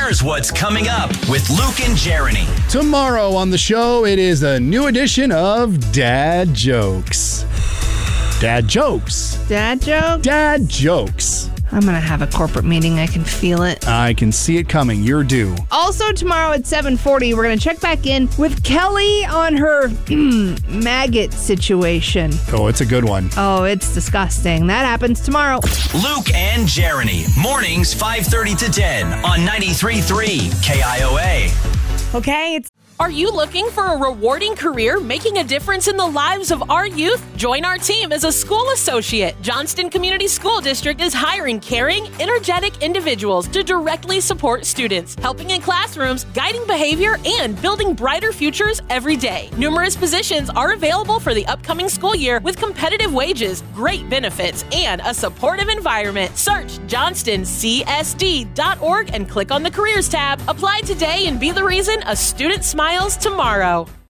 Here's what's coming up with Luke and Jeremy. Tomorrow on the show, it is a new edition of Dad Jokes. Dad Jokes. Dad joke? Dad Jokes. I'm going to have a corporate meeting. I can feel it. I can see it coming. You're due. Also tomorrow at 7:40, we're going to check back in with Kelly on her maggot situation. Oh, it's a good one. Oh, it's disgusting. That happens tomorrow. Luke and Jeremy. Mornings 5:30 to 10 on 93.3 KIOA. Okay, Are you looking for a rewarding career making a difference in the lives of our youth? Join our team as a school associate. Johnston Community School District is hiring caring, energetic individuals to directly support students, helping in classrooms, guiding behavior, and building brighter futures every day. Numerous positions are available for the upcoming school year with competitive wages, great benefits, and a supportive environment. Search johnstoncsd.org and click on the Careers tab. Apply today and be the reason a student smiles tomorrow.